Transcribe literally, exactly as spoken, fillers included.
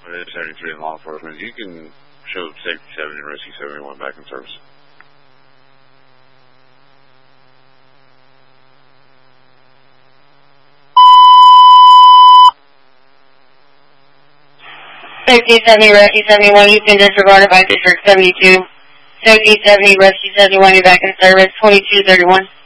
seventy-three in law enforcement. You can show Safety seventy and Rescue seventy-one back in service. Safety seventy, Rescue seventy-one, you've been disregarded by District seventy-two. Safety seventy, Rescue seventy-one, you're back in service, twenty-two thirty-one.